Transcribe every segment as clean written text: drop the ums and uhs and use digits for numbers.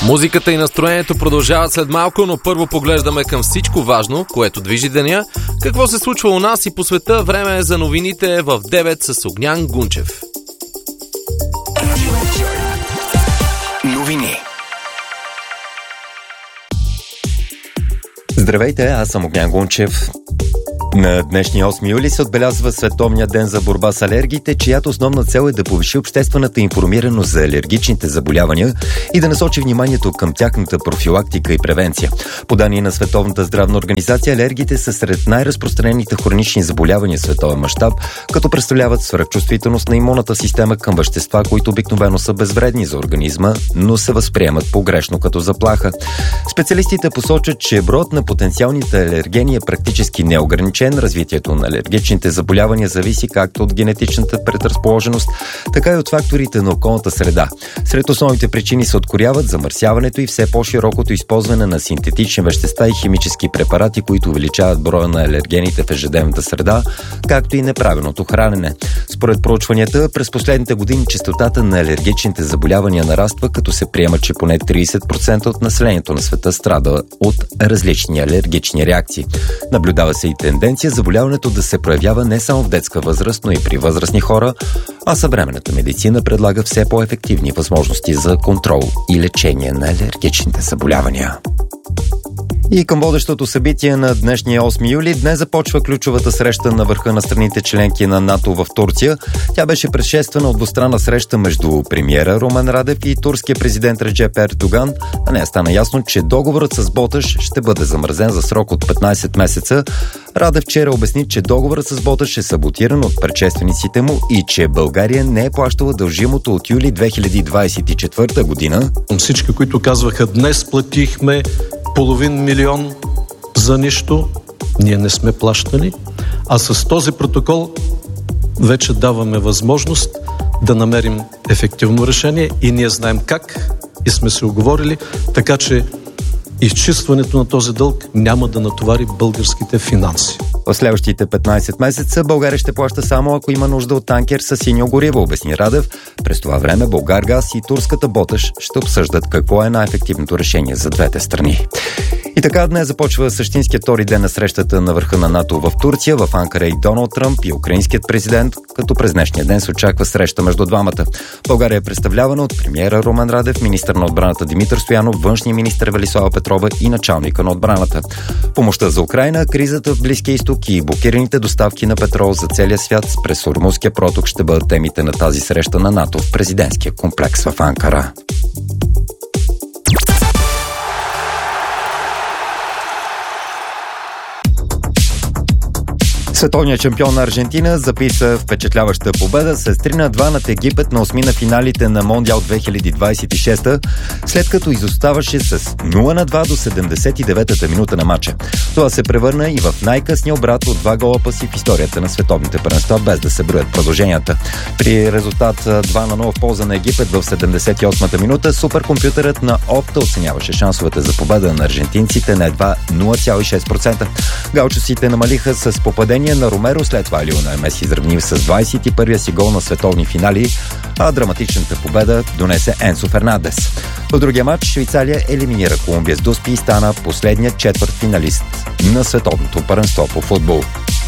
Музиката и настроението продължават след малко, но първо поглеждаме към всичко важно, което движи деня. Какво се случва у нас и по света, време е за новините в 9 с Огнян Гунчев. Новини. Здравейте, аз съм Огнян Гунчев. На днешния 8 юли се отбелязва Световния ден за борба с алергиите, чиято основна цел е да повиши обществената информираност за алергичните заболявания и да насочи вниманието към тяхната профилактика и превенция. По данни на Световната здравна организация, алергиите са сред най-разпространените хронични заболявания в световен мащаб, като представляват свръхчувствителност на имунната система към вещества, които обикновено са безвредни за организма, но се възприемат погрешно като заплаха. Специалистите посочат, че броят на потенциалните алергени е практически неограничен. Развитието на алергичните заболявания зависи както от генетичната предразположеност, така и от факторите на околната среда. Сред основните причини се откоряват замърсяването и все по-широкото използване на синтетични вещества и химически препарати, които увеличават броя на алергените в ежедневната среда, както и неправилното хранене. Според проучванията, през последните години честотата на алергичните заболявания нараства, като се приема, че поне 30% от населението на света страда от различни алергични реакции. Наблюдава се и тенденция заболяването да се проявява не само в детска възраст, но и при възрастни хора, а съвременната медицина предлага все по-ефективни възможности за контрол и лечение на алергичните заболявания. И към водещото събитие на днешния 8 юли, днес започва ключовата среща на върха на страните членки на НАТО в Турция. Тя беше предшествана от двустранна среща между премиера Румен Радев и турския президент Реджеп Ердоган. На нея стана ясно, че договорът с Боташ ще бъде замразен за срок от 15 месеца. Радев вчера обясни, че договорът с Боташ е саботиран от предшествениците му и че България не е плащала дължимото от юли 2024 година. Всички, които казваха, днес платихме 500 000 за нищо, ние не сме плащали, а с този протокол вече даваме възможност да намерим ефективно решение и ние знаем как и сме се уговорили, така че изчистването на този дълг няма да натовари българските финанси. В следващите 15 месеца България ще плаща само ако има нужда от танкер с синьо гориво, обясни Радев. През това време Булгаргаз и турската Боташ ще обсъждат какво е най-ефективното решение за двете страни. И така днес започва същинският втори ден на срещата на върха на НАТО в Турция. В Анкара и Доналд Тръмп и украинският президент, като през днешния ден се очаква среща между двамата. България е представлявана от премиера Румен Радев, министър на отбраната Димитър Стоянов, външния министър Велислава Петрова и началника на отбраната. Помощта за Украйна, кризата в Близкия изток и блокираните доставки на петрол за целия свят през Ормузския проток ще бъдат темите на тази среща на НАТО в президентския комплекс в Анкара. Световният шампион на Аржентина записа впечатляваща победа с 3-2 над Египет на осмина финалите на Мондиал 2026, след като изоставаше с 0-2 до 79-та минута на матча. Това се превърна и в най-късния обрат от 2 гола паси в историята на световните първенства, без да се броят продълженията. При резултат 2-0 в полза на Египет в 78-та минута, суперкомпютърът на Опта оценяваше шансовете за победа на аржентинците на едва 0,6%. Гаучосите намалиха с попадение на Ромеро, след това Лионел Меси изравни с 21-я си гол на световни финали, а драматичната победа донесе Енцо Фернандес. В другия матч Швейцария елиминира Колумбия с дуспи и стана последният четвъртфиналист на световното първенство по футбол.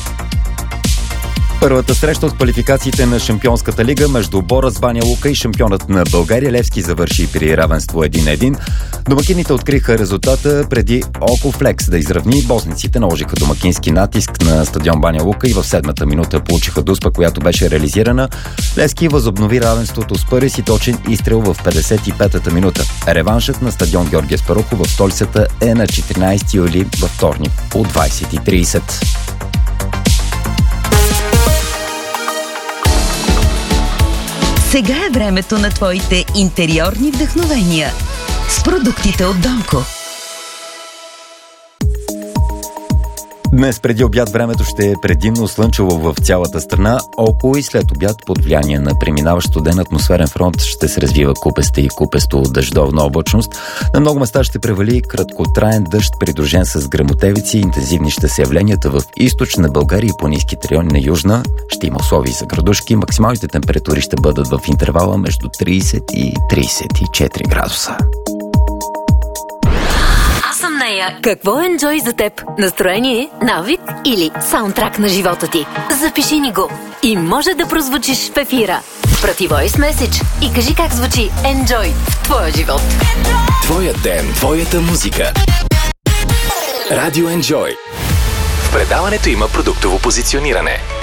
Първата среща от квалификациите на Шампионската лига между Борас Баня Лука и шампионът на България Левски завърши при равенство 1-1. Домакините откриха резултата преди Окофлекс да изравни. Босниците наложиха домакински натиск на стадион Баня Лука и в 7-та минута получиха дуспа, която беше реализирана. Левски възобнови равенството с първи си точен изстрел в 55-та минута. Реваншът на стадион Георги Аспарухов в столицата е на 14 юли във вторник от 20:30. Сега е времето на твоите интериорни вдъхновения с продуктите от Донко. Днес преди обяд времето ще е предимно слънчево в цялата страна. Около и след обяд под влияние на преминаващ студен атмосферен фронт ще се развива купеста и купесто дъждовна облачност. На много места ще превали краткотраен дъжд, придружен с гръмотевици. Интензивни ще са явленията в източна България и планинските райони на южна. Ще има условия за градушки. Максималните температури ще бъдат в интервала между 30 и 34 градуса. нея. Какво е Enjoy за теб? Настроение, навик или саундтрак на живота ти? Запиши ни го и може да прозвучиш в ефира. Прати voice message и кажи как звучи Enjoy в твоя живот. Твоя ден, твоята музика. Радио Enjoy. В предаването има продуктово позициониране.